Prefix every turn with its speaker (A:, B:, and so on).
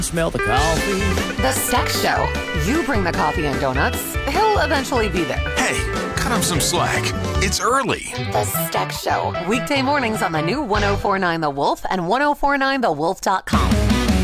A: Smell the coffee.
B: The Stex Show. You bring the coffee and donuts. He'll eventually be there.
C: Hey, cut him some slack. It's early.
B: The Stex Show. Weekday mornings on the new 1049 The Wolf and 1049thewolf.com.